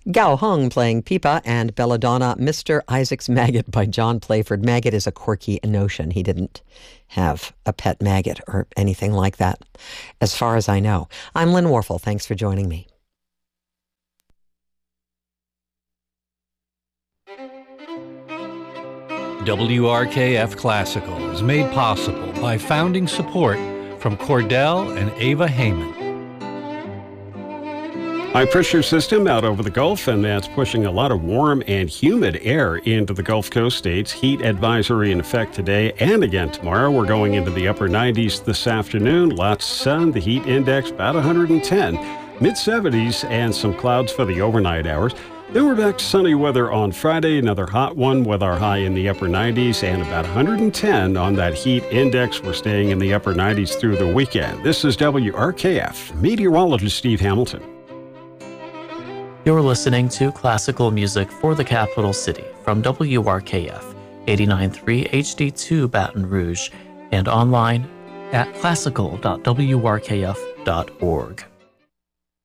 Gao Hung playing Pipa and Belladonna, Mr. Isaac's Maggot by John Playford. Maggot is a quirky notion. He didn't have a pet maggot or anything like that, as far as I know. I'm Lynn Warfel. Thanks for joining me. WRKF Classical is made possible by founding support from Cordell and Ava Heyman. High pressure system out over the Gulf, and that's pushing a lot of warm and humid air into the Gulf Coast states. Heat advisory in effect today and again tomorrow. We're going into the upper 90s this afternoon. Lots of sun. The heat index about 110. Mid-70s and some clouds for the overnight hours. Then we're back to sunny weather on Friday, another hot one with our high in the upper 90s and about 110 on that heat index. We're staying in the upper 90s through the weekend. This is WRKF, meteorologist Steve Hamilton. You're listening to classical music for the capital city from WRKF 89.3 HD2 Baton Rouge and online at classical.wrkf.org.